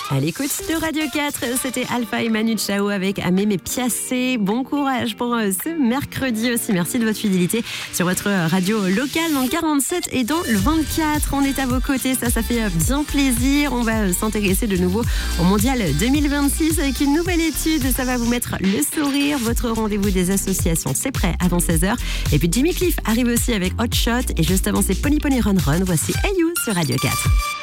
À l'écoute de Radio 4, c'était Alpha et Manu Chao avec Amé mais Piacé. Bon courage pour ce mercredi aussi. Merci de votre fidélité sur votre radio locale dans le 47 et dans le 24. On est à vos côtés, ça fait bien plaisir. On va s'intéresser de nouveau au Mondial 2026 avec une nouvelle étude. Ça va vous mettre le sourire. Votre rendez-vous des associations, c'est prêt avant 16h. Et puis Jimmy Cliff arrive aussi avec Hot Shot. Et juste avant, c'est Pony Pony Run Run. Voici Hey You sur Radio 4.